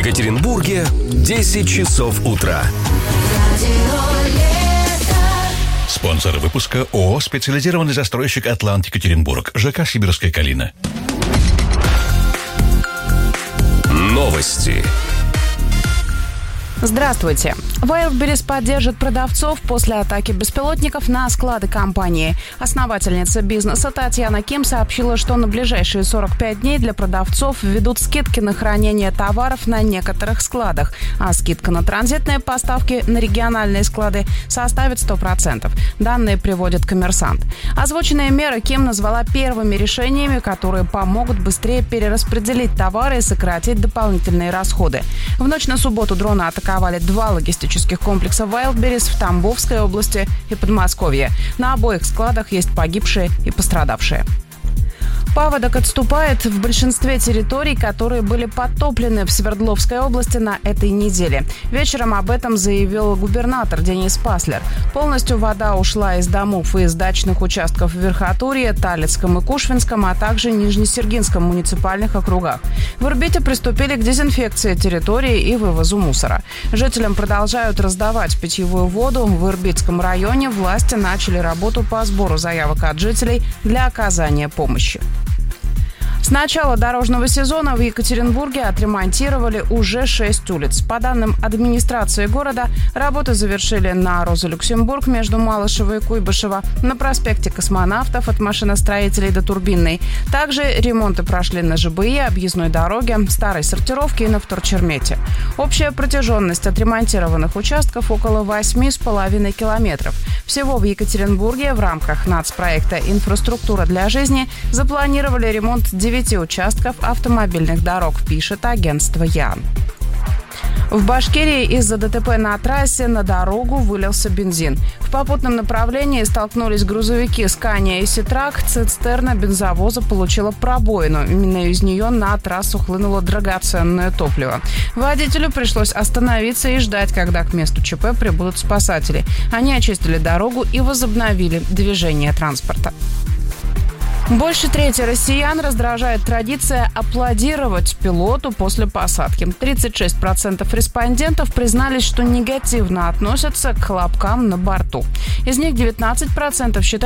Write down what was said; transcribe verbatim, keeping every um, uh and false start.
Екатеринбурге десять часов утра. Спонсор выпуска ООО «Специализированный застройщик Атлант Екатеринбург», ЖК «Сибирская Калина». Новости. Здравствуйте. Wildberries поддержит продавцов после атаки беспилотников на склады компании. Основательница бизнеса Татьяна Ким сообщила, что на ближайшие сорок пять дней для продавцов введут скидки на хранение товаров на некоторых складах, а скидка на транзитные поставки на региональные склады составит сто процентов. Данные приводит «Коммерсант». Озвученные меры Ким назвала первыми решениями, которые помогут быстрее перераспределить товары и сократить дополнительные расходы. В ночь на субботу дроны атаковали Атаковали два логистических комплекса Wildberries в Тамбовской области и Подмосковье. На обоих складах есть погибшие и пострадавшие. Паводок отступает в большинстве территорий, которые были подтоплены в Свердловской области на этой неделе. Вечером об этом заявил губернатор Денис Паслер. Полностью вода ушла из домов и из дачных участков в Верхотурье, Талицком и Кушвинском, а также Нижнесергинском муниципальных округах. В Ирбите приступили к дезинфекции территории и вывозу мусора. Жителям продолжают раздавать питьевую воду. В Ирбитском районе власти начали работу по сбору заявок от жителей для оказания помощи. С начала дорожного сезона в Екатеринбурге отремонтировали уже шесть улиц. По данным администрации города, работы завершили на Роза Люксембург между Малышево и Куйбышево, на проспекте Космонавтов от машиностроителей до Турбинной. Также ремонты прошли на ЖБИ, объездной дороге, старой сортировке и на Вторчермете. Общая протяженность отремонтированных участков около восемь с половиной километров. Всего в Екатеринбурге в рамках нацпроекта «Инфраструктура для жизни» запланировали ремонт девяти участков автомобильных дорог, пишет агентство ЯН. В Башкирии из-за ДТП на трассе на дорогу вылился бензин. В попутном направлении столкнулись грузовики «Скания» и «Ситрак». Цистерна бензовоза получила пробоину. Именно из нее на трассу хлынуло драгоценное топливо. Водителю пришлось остановиться и ждать, когда к месту ЧП прибудут спасатели. Они очистили дорогу и возобновили движение транспорта. Больше трети россиян раздражает традиция аплодировать пилоту после посадки. тридцать шесть процентов респондентов признались, что негативно относятся к хлопкам на борту. Из них девятнадцать процентов считают,